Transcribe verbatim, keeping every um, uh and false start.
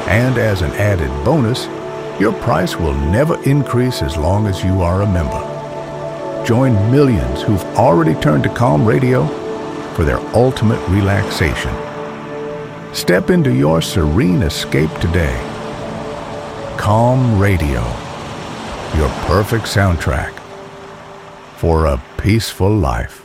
And as an added bonus, your price will never increase as long as you are a member. Join millions who've already turned to Calm Radio for their ultimate relaxation. Step into your serene escape today. Calm Radio, your perfect soundtrack for a peaceful life.